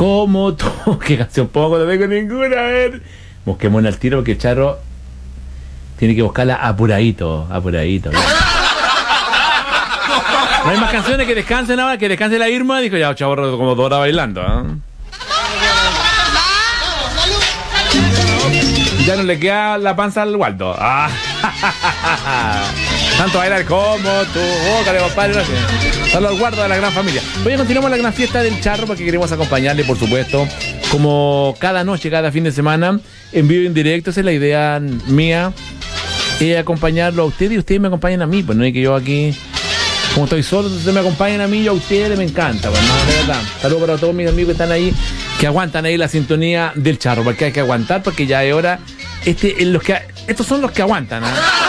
como tú. ¿Qué canción pongo? No tengo ninguna. A ver. Busquémosla al tiro porque Charro tiene que buscarla apuradito. ¿No? No hay más canciones que descansen ahora, que descanse la Irma. Dijo ya, Chaborro, como 2 horas bailando. Ya no le queda la panza al Waldo. Tanto bailar como tú. Compadre, gracias. Saludos al Guardo de la gran familia. Hoy continuamos la gran fiesta del Charro porque queremos acompañarle, por supuesto, como cada noche, cada fin de semana, en vivo y en directo. Esa es la idea mía, acompañarlo a ustedes y ustedes me acompañan a mí. Pues no es que yo aquí, como estoy solo, ustedes me acompañan a mí y a ustedes me encanta. Pues no, de verdad. Saludos para todos mis amigos que están ahí, que aguantan ahí la sintonía del Charro, porque hay que aguantar, porque ya es hora. Estos son los que aguantan, ¿eh?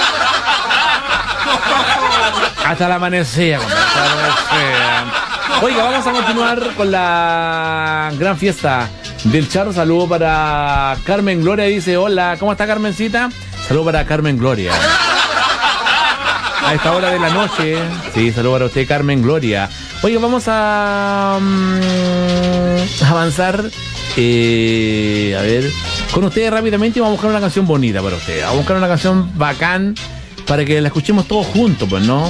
Hasta la amanecida. Oiga, vamos a continuar con la gran fiesta del Charro. Saludo para Carmen Gloria, dice, hola, ¿cómo está Carmencita? Saludo para Carmen Gloria. A esta hora de la noche. Sí, saludo para usted, Carmen Gloria. Oiga, vamos a avanzar. A ver, con ustedes rápidamente vamos a buscar una canción bonita para ustedes. Vamos a buscar una canción bacán para que la escuchemos todos juntos, pues, ¿no?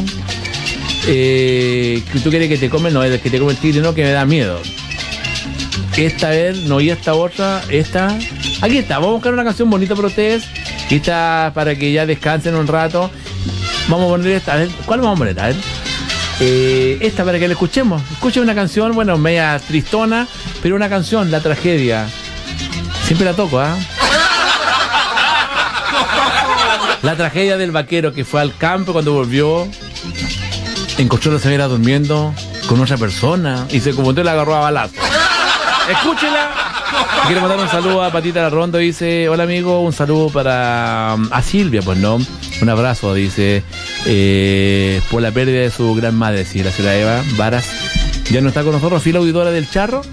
¿Tú quieres que te comen? No, es que te come el tigre, no, que me da miedo. Esta vez, no, y esta otra, esta. Aquí está, vamos a buscar una canción bonita para ustedes. Y esta para que ya descansen un rato. Vamos a poner esta, a ver, ¿cuál vamos a poner? A ver. Esta para que la escuchemos. Escuchen una canción, bueno, media tristona, pero una canción, La Tragedia. Siempre la toco, ¿ah? La tragedia del vaquero que fue al campo, cuando volvió, encontró a la señora durmiendo con otra persona y se confundió y la agarró a balazo. Escúchela. Quiero mandar un saludo a Patita Larrondo, dice, hola amigo, un saludo para a Silvia, pues no, un abrazo, dice, por la pérdida de su gran madre, sí, la señora Eva Varas, ya no está con nosotros, fiel auditora del Charro,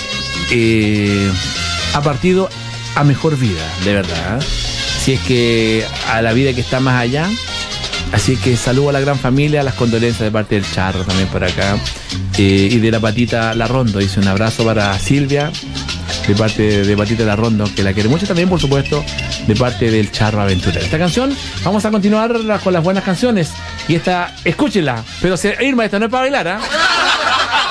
ha partido a mejor vida, de verdad, si es que a la vida que está más allá. Así que saludo a la gran familia, las condolencias de parte del Charro también por acá, y de la Patita Larrondo, dice, un abrazo para Silvia de parte de Patita Larrondo, que la quiere mucho, también por supuesto de parte del Charro Aventurero. Esta canción, vamos a continuar con las buenas canciones, y esta, escúchenla, pero Irma, esta no es para bailar, ¿ah?